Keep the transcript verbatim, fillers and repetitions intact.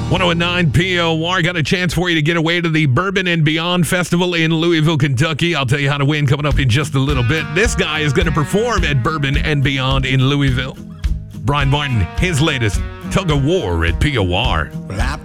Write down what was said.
one oh nine P O R got a chance for you to get away to the Bourbon and Beyond Festival in Louisville, Kentucky. I'll tell you how to win coming up in just a little bit. This guy is going to perform at Bourbon and Beyond in Louisville. Brian Martin, his latest, Tug of War at P O R. Well, I